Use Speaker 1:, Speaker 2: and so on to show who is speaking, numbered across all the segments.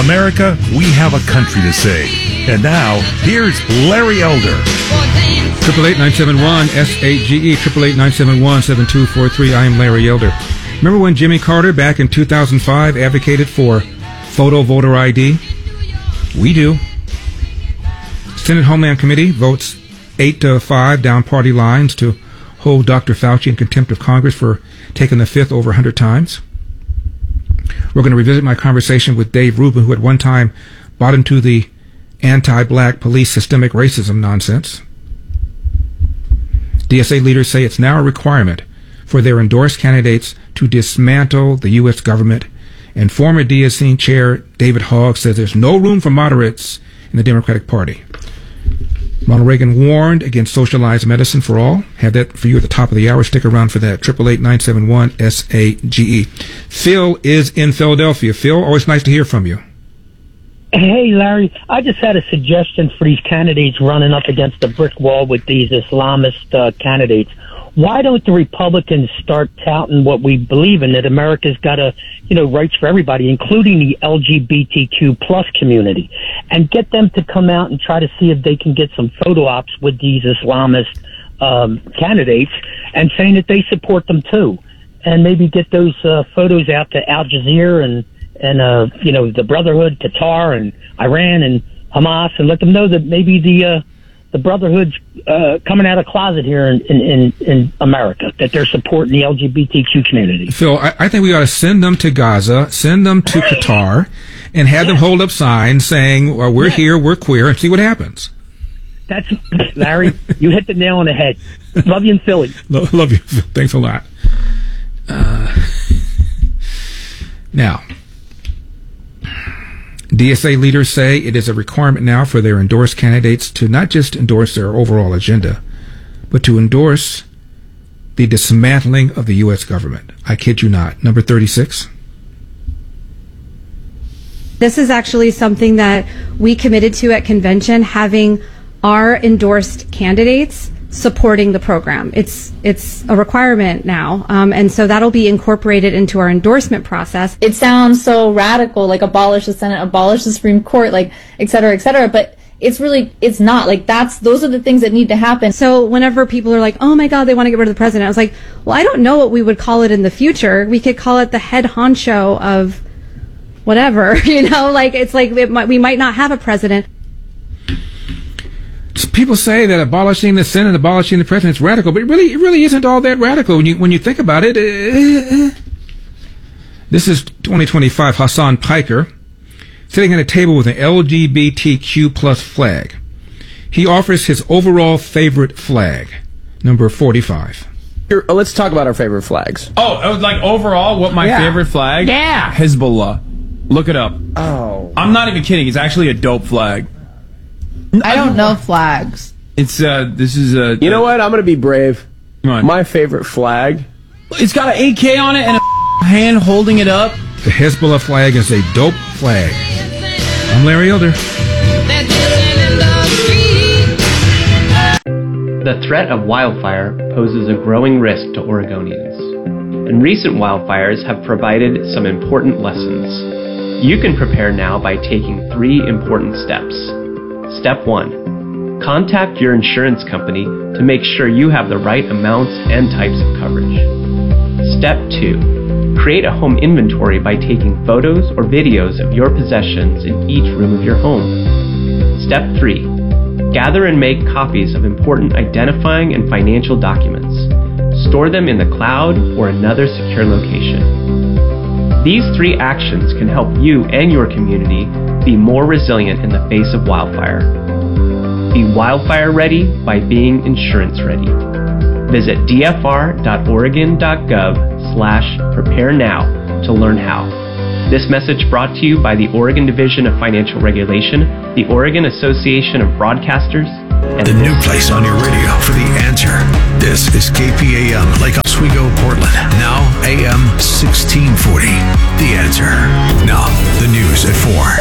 Speaker 1: America, we have a country to save. And now, here's Larry Elder.
Speaker 2: 888-971-SAGE, 888-971-7243. I am Larry Elder. Remember when Jimmy Carter, back in 2005, advocated for photo voter ID? We do. Senate Homeland Committee votes 8-5 down party lines to hold Dr. Fauci in contempt of Congress for taking the fifth over 100 times. We're going to revisit my conversation with Dave Rubin, who at one time bought into the anti-black police systemic racism nonsense. DSA leaders say it's now a requirement for their endorsed candidates to dismantle the U.S. government, and former DSA chair David Hogg says there's no room for moderates in the Democratic Party. Ronald Reagan warned against socialized medicine for all. Have that for you at the top of the hour. Stick around for that. 888-971-SAGE. Phil is in Philadelphia. Phil, always nice to hear from you.
Speaker 3: Hey, Larry. I just had a suggestion for these candidates running up against the brick wall with these Islamist candidates. Why don't the Republicans start touting what we believe in, that America's got rights for everybody, including the LGBTQ plus community, and get them to come out and try to see if they can get some photo ops with these Islamist candidates and saying that they support them too, and maybe get those photos out to Al Jazeera and the Brotherhood, Qatar and Iran and Hamas, and let them know that maybe the Brotherhood's coming out of the closet here in America, that they're supporting the LGBTQ community.
Speaker 2: Phil, I think we ought to send them to Gaza, send them to Qatar, and have them hold up signs saying, well, we're here, we're queer, and see what happens.
Speaker 3: That's, Larry, you hit the nail on the head. Love you in Philly.
Speaker 2: Love you. Thanks a lot. Now, DSA leaders say it is a requirement now for their endorsed candidates to not just endorse their overall agenda, but to endorse the dismantling of the U.S. government. I kid you not. Number 36.
Speaker 4: This is actually something that we committed to at convention, having our endorsed candidates supporting the program. It's a requirement now, and so that'll be incorporated into our endorsement process.
Speaker 5: It sounds so radical, like abolish the Senate, abolish the Supreme Court, like et cetera, but it's not. Like those are the things that need to happen.
Speaker 4: So whenever people are like, oh my God, they want to get rid of the president, I was like, well, I don't know what we would call it in the future. We could call it the head honcho of whatever, it's like we might not have a president.
Speaker 2: People say that abolishing the Senate, abolishing the president is radical, but it really isn't all that radical when you think about it. This is 2025 Hassan Piker sitting at a table with an LGBTQ plus flag. He offers his overall favorite flag, number 45.
Speaker 6: Let's talk about our favorite flags.
Speaker 7: Oh, like overall, what my favorite flag?
Speaker 6: Yeah.
Speaker 7: Hezbollah. Look it up.
Speaker 6: Oh.
Speaker 7: I'm not even kidding. It's actually a dope flag.
Speaker 8: I don't know flags.
Speaker 7: It's this is a.
Speaker 6: You know what? I'm gonna be brave.
Speaker 7: Come on.
Speaker 6: My favorite flag.
Speaker 7: It's got an AK on it and a hand holding it up.
Speaker 2: The Hezbollah flag is a dope flag. I'm Larry Elder.
Speaker 9: The threat of wildfire poses a growing risk to Oregonians, and recent wildfires have provided some important lessons. You can prepare now by taking 3 important steps. Step 1. Contact your insurance company to make sure you have the right amounts and types of coverage. Step 2. Create a home inventory by taking photos or videos of your possessions in each room of your home. Step 3. Gather and make copies of important identifying and financial documents. Store them in the cloud or another secure location. These 3 actions can help you and your community be more resilient in the face of wildfire. Be wildfire ready by being insurance ready. Visit dfr.oregon.gov/prepare now to learn how. This message brought to you by the Oregon Division of Financial Regulation, the Oregon Association of Broadcasters, and
Speaker 10: the new place on your radio for The Answer. This is KPAM, Lake Oswego, Portland. Now AM 1640. The Answer. Now, the news at 4.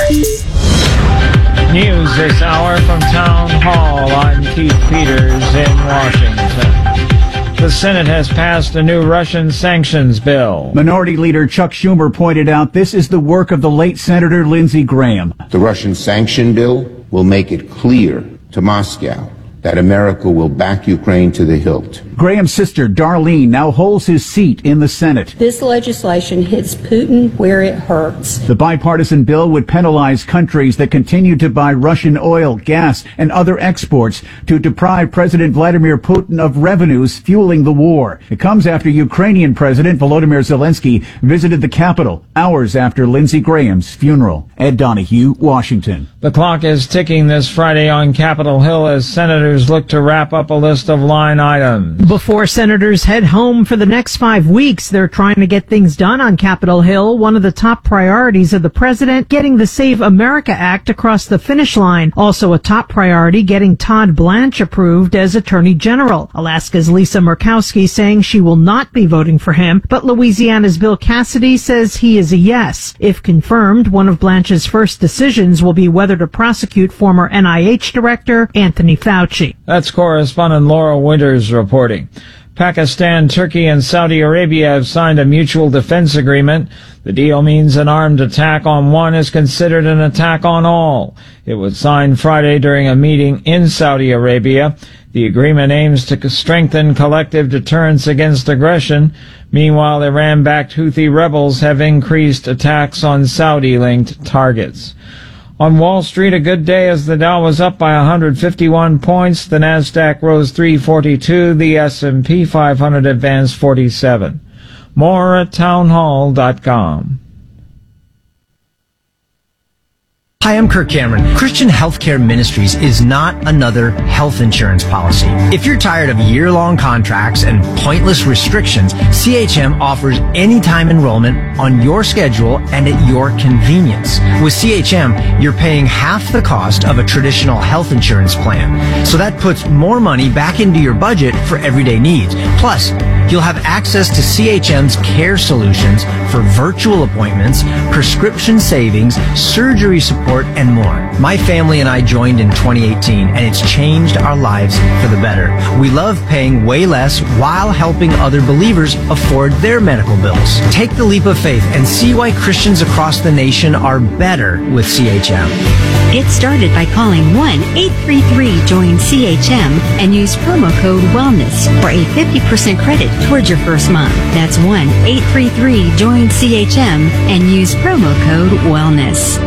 Speaker 11: News this hour from Town Hall. I'm Keith Peters in Washington.
Speaker 7: The Senate has passed a new Russian sanctions bill.
Speaker 11: Minority Leader Chuck Schumer pointed out this is the work of the late Senator Lindsey Graham.
Speaker 12: The Russian sanction bill will make it clear to Moscow that America will back Ukraine to the hilt.
Speaker 11: Graham's sister, Darlene, now holds his seat in the Senate.
Speaker 13: This legislation hits Putin where it hurts.
Speaker 11: The bipartisan bill would penalize countries that continue to buy Russian oil, gas, and other exports to deprive President Vladimir Putin of revenues fueling the war. It comes after Ukrainian President Volodymyr Zelensky visited the Capitol hours after Lindsey Graham's funeral. Ed Donahue, Washington.
Speaker 7: The clock is ticking this Friday on Capitol Hill as senators look to wrap up a list of line items.
Speaker 14: Before senators head home for the next 5 weeks, they're trying to get things done on Capitol Hill. One of the top priorities of the president, getting the Save America Act across the finish line. Also a top priority, getting Todd Blanche approved as Attorney General. Alaska's Lisa Murkowski saying she will not be voting for him, but Louisiana's Bill Cassidy says he is a yes. If confirmed, one of Blanche's first decisions will be whether to prosecute former NIH director Anthony Fauci.
Speaker 7: That's correspondent Laura Winters reporting. Pakistan, Turkey, and Saudi Arabia have signed a mutual defense agreement. The deal means an armed attack on one is considered an attack on all. It was signed Friday during a meeting in Saudi Arabia. The agreement aims to strengthen collective deterrence against aggression. Meanwhile, Iran-backed Houthi rebels have increased attacks on Saudi-linked targets. On Wall Street, a good day as the Dow was up by 151 points. The Nasdaq rose 342. The S&P 500 advanced 47. More at townhall.com.
Speaker 15: Hi, I'm Kirk Cameron. Christian Healthcare Ministries is not another health insurance policy. If you're tired of year-long contracts and pointless restrictions, CHM offers anytime enrollment on your schedule and at your convenience. With CHM, you're paying half the cost of a traditional health insurance plan. So that puts more money back into your budget for everyday needs. Plus, you'll have access to CHM's care solutions for virtual appointments, prescription savings, surgery support, and more. My family and I joined in 2018, and it's changed our lives for the better. We love paying way less while helping other believers afford their medical bills. Take the leap of faith and see why Christians across the nation are better with CHM.
Speaker 16: Get started by calling 1-833-JOIN-CHM and use promo code WELLNESS for a 50% credit towards your first month. That's 1-833-JOIN-CHM and use promo code WELLNESS.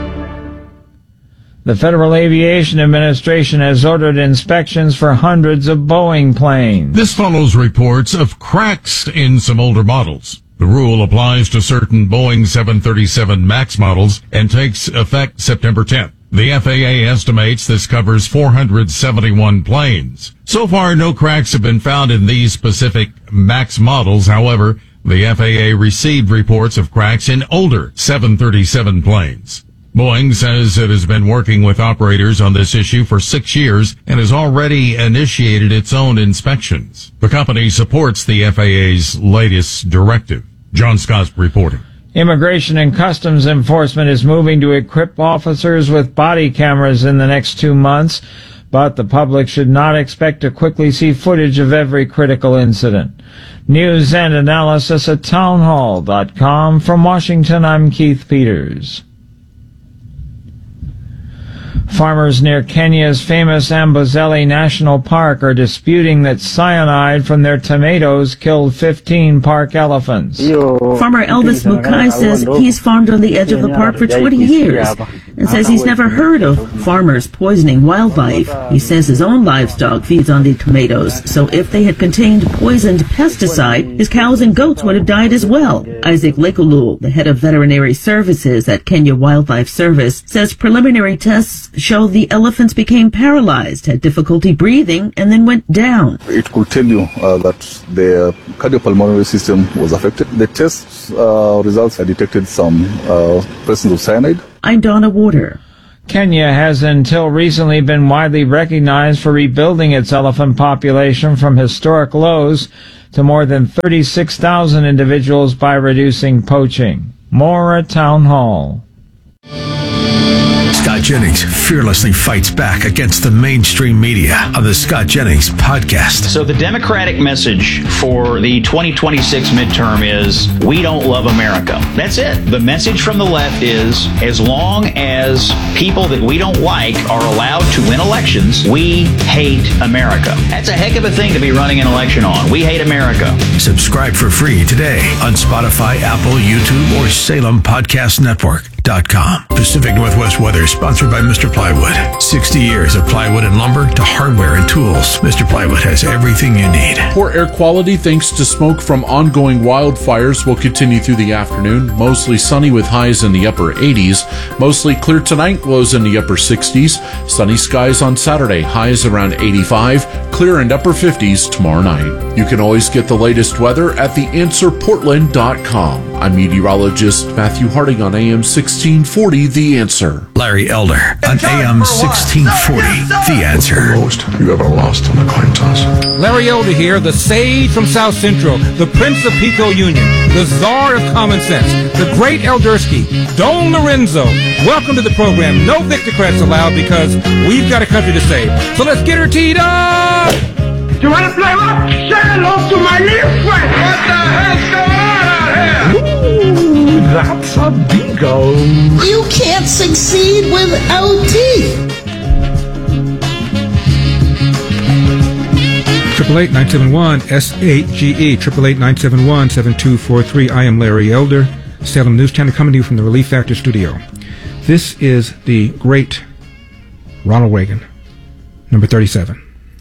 Speaker 7: The Federal Aviation Administration has ordered inspections for hundreds of Boeing planes.
Speaker 1: This follows reports of cracks in some older models. The rule applies to certain Boeing 737 MAX models and takes effect September 10th. The FAA estimates this covers 471 planes. So far, no cracks have been found in these specific MAX models. However, the FAA received reports of cracks in older 737 planes. Boeing says it has been working with operators on this issue for 6 years and has already initiated its own inspections. The company supports the FAA's latest directive. John Scott reporting.
Speaker 7: Immigration and Customs Enforcement is moving to equip officers with body cameras in the next 2 months, but the public should not expect to quickly see footage of every critical incident. News and analysis at townhall.com. From Washington, I'm Keith Peters. Farmers near Kenya's famous Amboseli National Park are disputing that cyanide from their tomatoes killed 15 park elephants.
Speaker 17: Farmer Elvis Mukai says he's farmed on the edge of the park for 20 years and says he's never heard of farmers poisoning wildlife. He says his own livestock feeds on the tomatoes, so if they had contained poisoned pesticide, his cows and goats would have died as well. Isaac Lekulu, the head of veterinary services at Kenya Wildlife Service, says preliminary tests show the elephants became paralyzed, had difficulty breathing, and then went down.
Speaker 18: It could tell you that the cardiopulmonary system was affected. The test results had detected some presence of cyanide.
Speaker 17: I'm Donna Water.
Speaker 7: Kenya has until recently been widely recognized for rebuilding its elephant population from historic lows to more than 36,000 individuals by reducing poaching. More at Town Hall.
Speaker 10: Scott Jennings fearlessly fights back against the mainstream media on the Scott Jennings podcast.
Speaker 19: So the Democratic message for the 2026 midterm is, we don't love America. That's it. The message from the left is, as long as people that we don't like are allowed to win elections, we hate America. That's a heck of a thing to be running an election on. We hate America.
Speaker 10: Subscribe for free today on Spotify, Apple, YouTube, or SalemPodcastNetwork.com. Pacific Northwest weather sponsored by Mr. Plywood. 60 years of plywood and lumber to hardware and tools. Mr. Plywood has everything you need.
Speaker 20: Poor air quality thanks to smoke from ongoing wildfires will continue through the afternoon. Mostly sunny with highs in the upper 80s. Mostly clear tonight, lows in the upper 60s. Sunny skies on Saturday, highs around 85. Clear and upper 50s tomorrow night. You can always get the latest weather at theanswerportland.com. I'm meteorologist Matthew Harding on AM 1640, The Answer.
Speaker 10: Larry Elder on AM 1640, The Answer.
Speaker 21: The most you ever lost on a coin toss.
Speaker 2: Larry Elder here, the sage from South Central, the Prince of Pico Union, the Czar of Common Sense, the great Eldersky, Don Lorenzo. Welcome to the program. No Victocrats allowed because we've got a country to save. So let's get her teed up!
Speaker 22: You want to play what? Say hello to my little friend! What the hell's going on out here?
Speaker 21: Ooh, that's a bingo.
Speaker 22: You can't succeed without teeth.
Speaker 2: 888-971-SHGE, 888-971-7243. I am Larry Elder, Salem News Channel, coming to you from the Relief Factor studio. This is the great Ronald Reagan, number 37.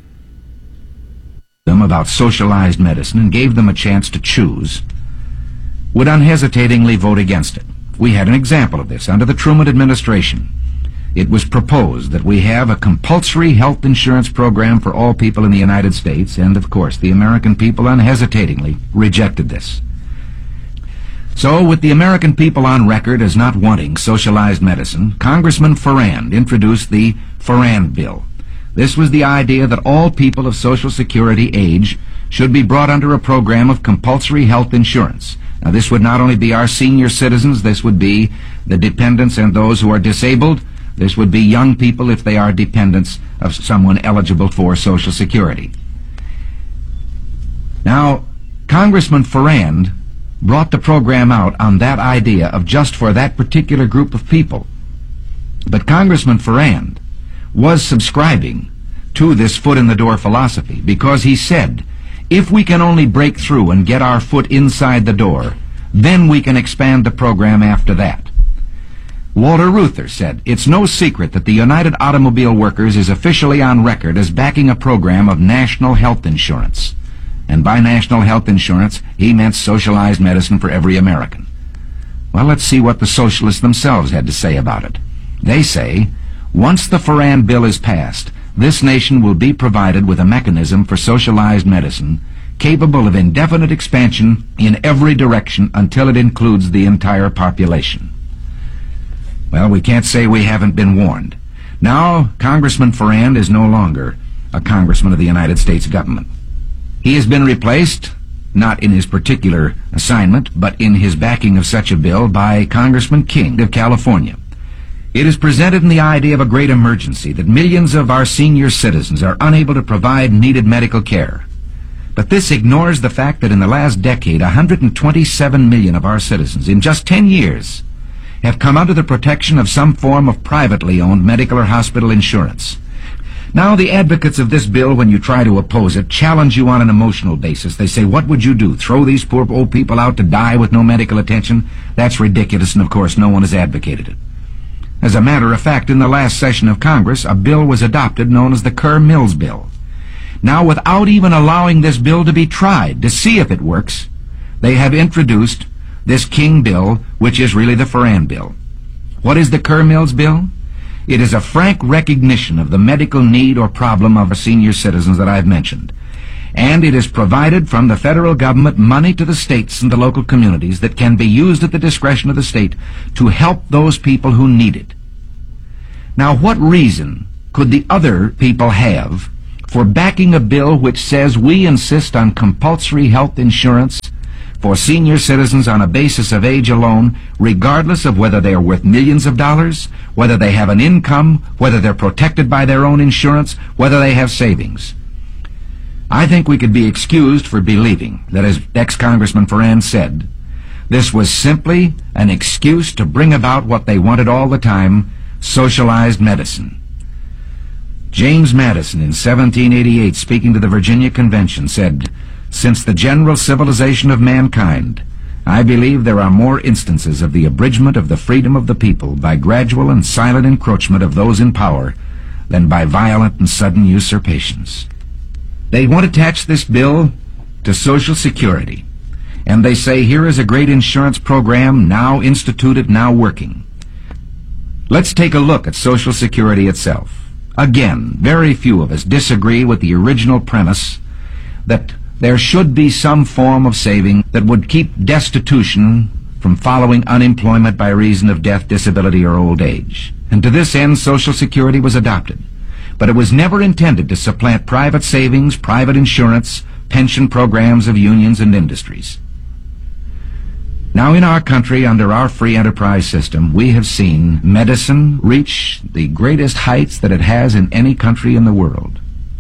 Speaker 23: Them about socialized medicine and gave them a chance to choose, would unhesitatingly vote against it. We had an example of this under the Truman administration. It was proposed that we have a compulsory health insurance program for all people in the United States, and of course the American people unhesitatingly rejected this. So, with the American people on record as not wanting socialized medicine, Congressman Farrand introduced the Farrand Bill. This was the idea that all people of Social Security age should be brought under a program of compulsory health insurance. Now, this would not only be our senior citizens, this would be the dependents and those who are disabled. This would be young people if they are dependents of someone eligible for Social Security. Now, Congressman Farrand brought the program out on that idea of just for that particular group of people. But Congressman Farrand was subscribing to this foot-in-the-door philosophy because he said, if we can only break through and get our foot inside the door, then we can expand the program after that. Walter Reuther said, it's no secret that the United Automobile Workers is officially on record as backing a program of national health insurance. And by national health insurance, he meant socialized medicine for every American. Well, let's see what the socialists themselves had to say about it. They say, once the Farrand Bill is passed, this nation will be provided with a mechanism for socialized medicine capable of indefinite expansion in every direction until it includes the entire population. Well, we can't say we haven't been warned. Now, Congressman Farrand is no longer a congressman of the United States government. He has been replaced, not in his particular assignment, but in his backing of such a bill by Congressman King of California. It is presented in the idea of a great emergency that millions of our senior citizens are unable to provide needed medical care. But this ignores the fact that in the last decade, 127 million of our citizens, in just 10 years, have come under the protection of some form of privately owned medical or hospital insurance. Now, the advocates of this bill, when you try to oppose it, challenge you on an emotional basis. They say, what would you do? Throw these poor old people out to die with no medical attention? That's ridiculous, and of course no one has advocated it. As a matter of fact, in the last session of Congress, a bill was adopted known as the Kerr-Mills Bill. Now, without even allowing this bill to be tried to see if it works, they have introduced this King bill, which is really the Farrand Bill. What is the Kerr-Mills Bill? It is a frank recognition of the medical need or problem of our senior citizens that I've mentioned. And it has provided from the federal government money to the states and the local communities that can be used at the discretion of the state to help those people who need it. Now, what reason could the other people have for backing a bill which says we insist on compulsory health insurance for senior citizens on a basis of age alone, regardless of whether they are worth millions of dollars, whether they have an income, whether they're protected by their own insurance, whether they have savings. I think we could be excused for believing that, as ex-Congressman Farrand said, this was simply an excuse to bring about what they wanted all the time, socialized medicine. James Madison, in 1788, speaking to the Virginia Convention, said, "Since the general civilization of mankind, I believe there are more instances of the abridgment of the freedom of the people by gradual and silent encroachment of those in power than by violent and sudden usurpations." They want to attach this bill to Social Security, and they say here is a great insurance program now instituted, now working. Let's take a look at Social Security itself. Again, very few of us disagree with the original premise that there should be some form of saving that would keep destitution from following unemployment by reason of death, disability, or old age. And to this end, Social Security was adopted. But it was never intended to supplant private savings, private insurance, pension programs of unions and industries. Now, in our country, under our free enterprise system, we have seen medicine reach the greatest heights that it has in any country in the world.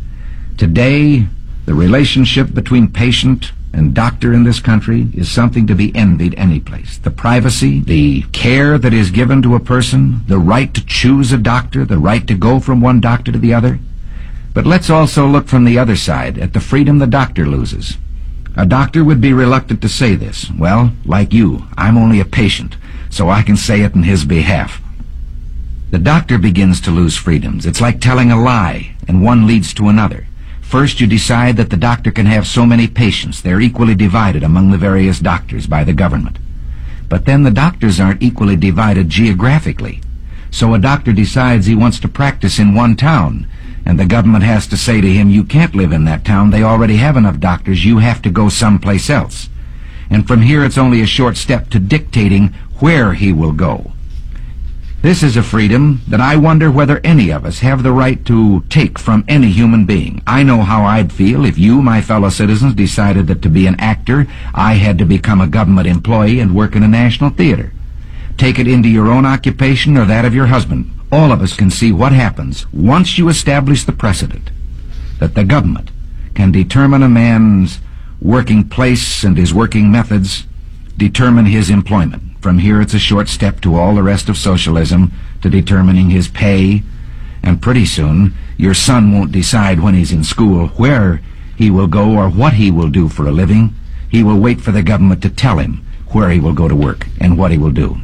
Speaker 23: Today, the relationship between patient and doctor in this country is something to be envied any place. The privacy, the care that is given to a person, the right to choose a doctor, the right to go from one doctor to the other. But let's also look from the other side at the freedom the doctor loses. A doctor would be reluctant to say this. Well, like you, I'm only a patient, so I can say it in his behalf. The doctor begins to lose freedoms. It's like telling a lie, and one leads to another. First, you decide that the doctor can have so many patients. They're equally divided among the various doctors by the government. But then the doctors aren't equally divided geographically. So a doctor decides he wants to practice in one town, and the government has to say to him, you can't live in that town. They already have enough doctors. You have to go someplace else. And from here, it's only a short step to dictating where he will go. This is a freedom that I wonder whether any of us have the right to take from any human being. I know how I'd feel if you, my fellow citizens, decided that to be an actor, I had to become a government employee and work in a national theater. Take it into your own occupation or that of your husband. All of us can see what happens once you establish the precedent that the government can determine a man's working place and his working methods, determine his employment. From here, it's a short step to all the rest of socialism, to determining his pay, and pretty soon your son won't decide when he's in school where he will go or what he will do for a living. He will wait for the government to tell him where he will go to work and what he will do.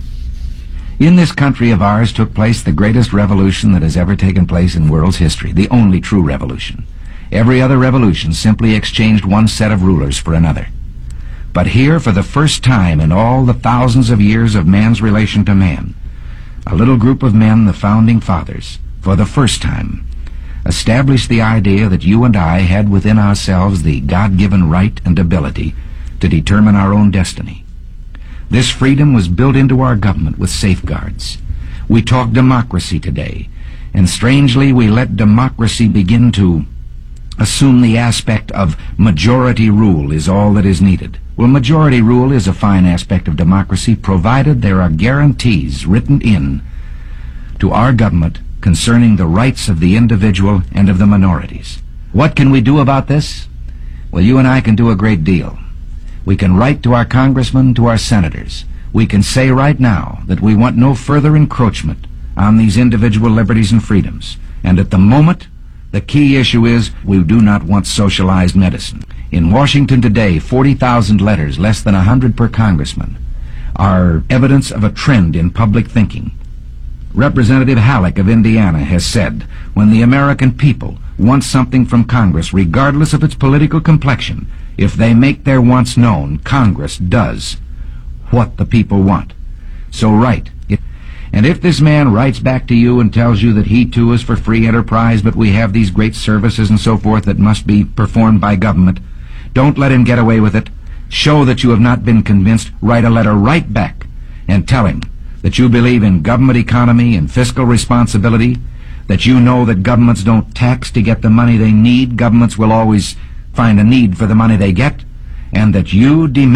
Speaker 23: In this country of ours took place the greatest revolution that has ever taken place in world's history, the only true revolution. Every other revolution simply exchanged one set of rulers for another. But here, for the first time in all the thousands of years of man's relation to man, a little group of men, the Founding Fathers, for the first time, established the idea that you and I had within ourselves the God-given right and ability to determine our own destiny. This freedom was built into our government with safeguards. We talk democracy today, and strangely we let democracy begin to assume the aspect of majority rule is all that is needed. Well, majority rule is a fine aspect of democracy, provided there are guarantees written in to our government concerning the rights of the individual and of the minorities. What can we do about this? Well, you and I can do a great deal. We can write to our congressmen, to our senators. We can say right now that we want no further encroachment on these individual liberties and freedoms. And at the moment, the key issue is we do not want socialized medicine. In Washington today, 40,000 letters, less than 100 per congressman, are evidence of a trend in public thinking. Representative Halleck of Indiana has said, when the American people want something from Congress, regardless of its political complexion, if they make their wants known, Congress does what the people want. So write. And if this man writes back to you and tells you that he too is for free enterprise, but we have these great services and so forth that must be performed by government, don't let him get away with it. Show that you have not been convinced. Write a letter right back and tell him that you believe in government economy and fiscal responsibility, that you know that governments don't tax to get the money they need. Governments will always find a need for the money they get, and that you demand